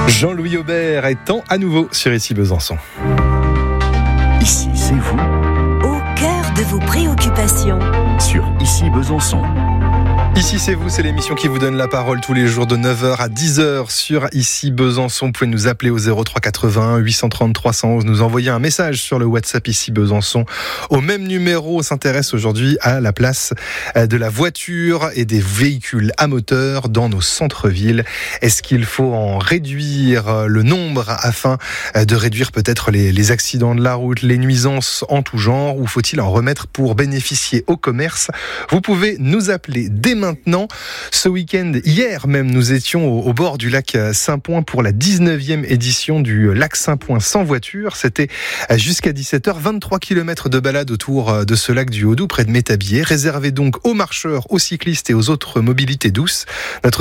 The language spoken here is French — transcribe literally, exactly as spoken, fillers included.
Jean-Louis Aubert étant à nouveau sur Ici Besançon. Ici, c'est vous, au cœur de vos préoccupations. Sur Ici Besançon. Ici c'est vous, c'est l'émission qui vous donne la parole tous les jours de neuf heures à dix heures sur Ici Besançon. Vous pouvez nous appeler au zéro trois quatre-vingt-un huit cent trente trois cent onze, nous envoyer un message sur le WhatsApp Ici Besançon. Au même numéro, on s'intéresse aujourd'hui à la place de la voiture et des véhicules à moteur dans nos centres-villes. Est-ce qu'il faut en réduire le nombre afin de réduire peut-être les, les accidents de la route, les nuisances en tout genre, ou faut-il en remettre pour bénéficier au commerce? Vous pouvez nous appeler dès maintenant. Ce week-end, hier même, nous étions au, au bord du lac Saint-Point pour la dix-neuvième édition du lac Saint-Point sans voiture. C'était jusqu'à dix-sept heures, vingt-trois kilomètres de balade autour de ce lac du Haut-Doubs, près de Métabier, réservé donc aux marcheurs, aux cyclistes et aux autres mobilités douces. Notre